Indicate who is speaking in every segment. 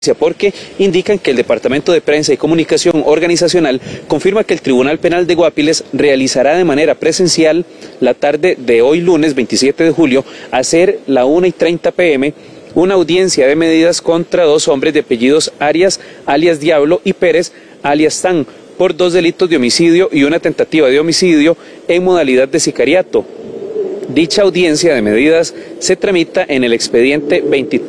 Speaker 1: porque indican que el Departamento de Prensa y Comunicación Organizacional confirma que el Tribunal Penal de Guapiles realizará de manera presencial la tarde de hoy lunes 27 de julio a ser la 1:30 p.m. una audiencia de medidas contra dos hombres de apellidos Arias, alias Diablo, y Pérez, alias Tan, por 2 delitos de homicidio y una tentativa de homicidio en modalidad de sicariato. Dicha audiencia de medidas se tramita en el expediente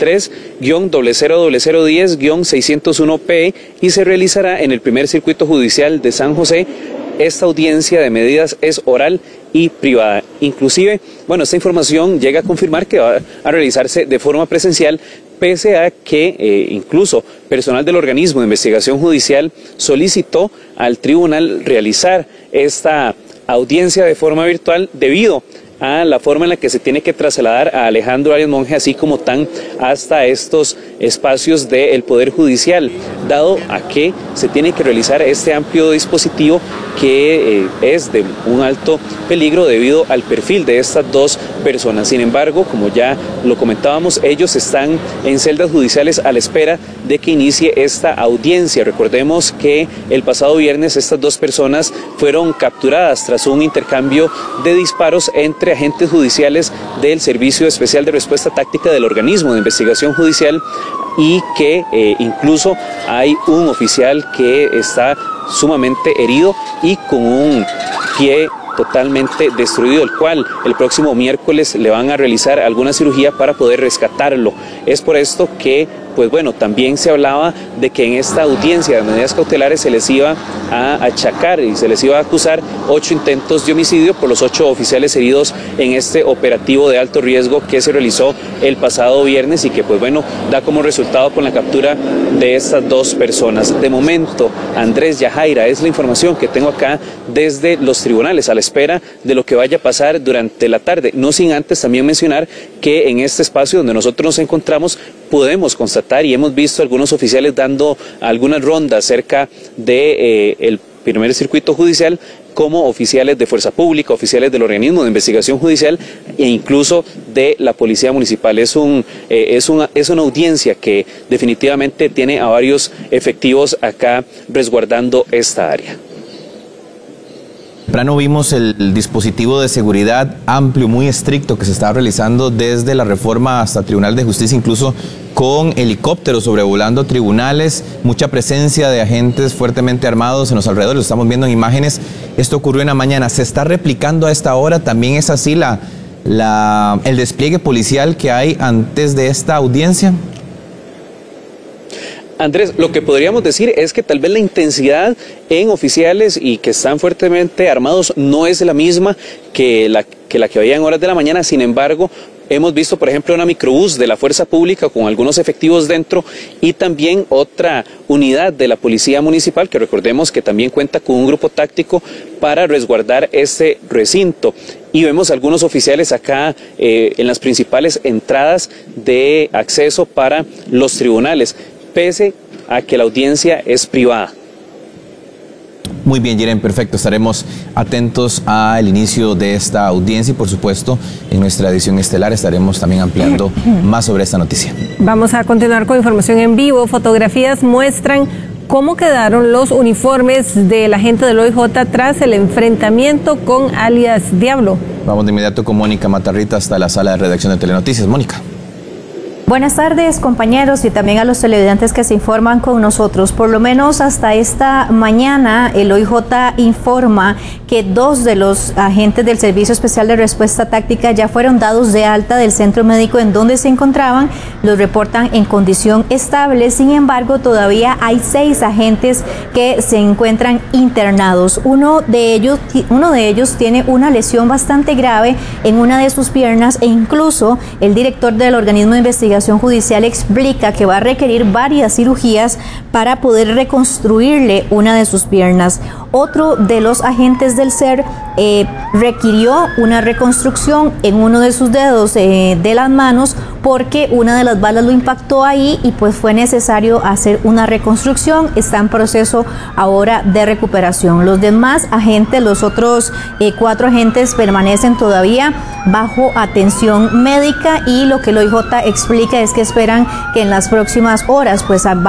Speaker 1: 23-00010-601P y se realizará en el primer circuito judicial de San José. Esta audiencia de medidas es oral y privada. Inclusive, esta información llega a confirmar que va a realizarse de forma presencial, pese a que incluso personal del organismo de investigación judicial solicitó al tribunal realizar esta audiencia de forma virtual debido a la forma en la que se tiene que trasladar a Alejandro Arias Monge, así como Tan, hasta estos espacios del Poder Judicial, dado a que se tiene que realizar este amplio dispositivo que es de un alto peligro debido al perfil de estas dos personas. Sin embargo, como ya lo comentábamos, ellos están en celdas judiciales a la espera de que inicie esta audiencia. Recordemos que el pasado viernes estas dos personas fueron capturadas tras un intercambio de disparos entre agentes judiciales del Servicio Especial de Respuesta Táctica del Organismo de Investigación Judicial, y que incluso hay un oficial que está sumamente herido y con un pie totalmente destruido, el cual el próximo miércoles le van a realizar alguna cirugía para poder rescatarlo. Es por esto que también se hablaba de que en esta audiencia de medidas cautelares se les iba a achacar y se les iba a acusar 8 intentos de homicidio por los 8 oficiales heridos en este operativo de alto riesgo que se realizó el pasado viernes y que da como resultado con la captura de estas dos personas. De momento, Andrés Yajaira, es la información que tengo acá desde los tribunales, a la espera de lo que vaya a pasar durante la tarde. No sin antes también mencionar que en este espacio donde nosotros nos encontramos podemos constatar y hemos visto algunos oficiales dando algunas rondas cerca de el primer circuito judicial, como oficiales de fuerza pública, oficiales del organismo de investigación judicial e incluso de la policía municipal. Es una audiencia que definitivamente tiene a varios efectivos acá resguardando esta área.
Speaker 2: Temprano vimos el dispositivo de seguridad amplio, muy estricto, que se estaba realizando desde la Reforma hasta Tribunal de Justicia, incluso con helicópteros sobrevolando tribunales, mucha presencia de agentes fuertemente armados en los alrededores, lo estamos viendo en imágenes. Esto ocurrió en la mañana, ¿se está replicando a esta hora? ¿También es así el despliegue policial que hay antes de esta audiencia?
Speaker 1: Andrés, lo que podríamos decir es que tal vez la intensidad en oficiales y que están fuertemente armados no es la misma que la que había en horas de la mañana. Sin embargo, hemos visto, por ejemplo, una microbús de la Fuerza Pública con algunos efectivos dentro y también otra unidad de la Policía Municipal, que recordemos que también cuenta con un grupo táctico para resguardar este recinto. Y vemos algunos oficiales acá en las principales entradas de acceso para los tribunales, pese a que la audiencia es privada.
Speaker 2: Muy bien, Jiren, perfecto. Estaremos atentos al inicio de esta audiencia y, por supuesto, en nuestra edición estelar estaremos también ampliando más sobre esta noticia.
Speaker 3: Vamos a continuar con información en vivo. Fotografías muestran cómo quedaron los uniformes de la gente del OIJ tras el enfrentamiento con alias Diablo. Vamos de inmediato con Mónica Matarrita hasta la sala de redacción de Telenoticias. Mónica.
Speaker 4: Buenas tardes, compañeros, y también a los televidentes que se informan con nosotros. Por lo menos hasta esta mañana, el OIJ informa que 2 de los agentes del Servicio Especial de Respuesta Táctica ya fueron dados de alta del centro médico en donde se encontraban. Los reportan en condición estable. Sin embargo, todavía hay 6 agentes que se encuentran internados. Uno de ellos tiene una lesión bastante grave en una de sus piernas, e incluso el director del organismo de investigación judicial explica que va a requerir varias cirugías para poder reconstruirle una de sus piernas. Otro de los agentes del SER requirió una reconstrucción en uno de sus dedos de las manos porque una de las balas lo impactó ahí y pues fue necesario hacer una reconstrucción. Está en proceso ahora de recuperación. Los demás agentes, los otros 4 agentes permanecen todavía bajo atención médica y lo que el OIJ explica es que esperan que en las próximas horas pues